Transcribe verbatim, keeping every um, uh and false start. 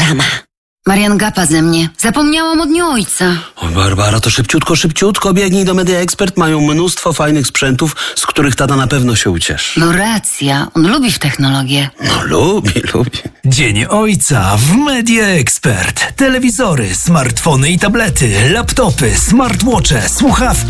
reklama. Marian gapa ze mnie. Zapomniałam od dnia ojca. O, Barbara, to szybciutko, szybciutko biegnij do Media Expert. Mają mnóstwo fajnych sprzętów, z których tata na pewno się ucieszy. No racja, on lubi w technologię. No lubi, lubi. Dzień Ojca w Media Expert. Telewizory, smartfony i tablety, laptopy, smartwatche, słuchawki.